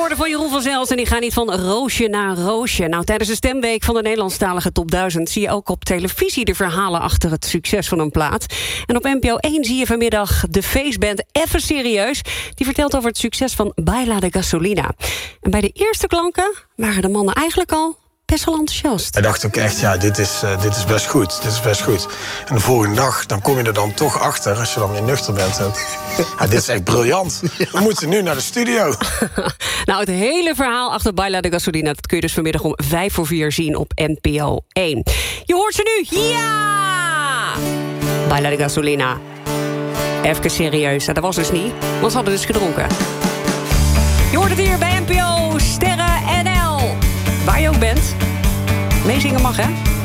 woorden van Jeroen van Zelst en die gaan niet van roosje naar roosje. Nou, tijdens de stemweek van de Nederlandstalige Top 1000... zie je ook op televisie de verhalen achter het succes van een plaat. En op NPO 1 zie je vanmiddag de feestband Even Serieus. Die vertelt over het succes van Baila de Gasolina. En bij de eerste klanken waren de mannen eigenlijk al best wel enthousiast. Hij dacht ook echt, ja, dit is best goed. Dit is best goed. En de volgende dag, dan kom je er dan toch achter, als je dan weer nuchter bent. Ja, dit is echt briljant. We moeten nu naar de studio. Nou, het hele verhaal achter Baila de Gasolina... dat kun je dus vanmiddag om 3:55 zien op NPO 1. Je hoort ze nu. Ja! Baila de Gasolina. Even serieus. Dat was dus niet, want ze hadden dus gedronken. Je hoort het hier bij NPO Sterren NL. Waar je ook bent. Meezingen mag, hè?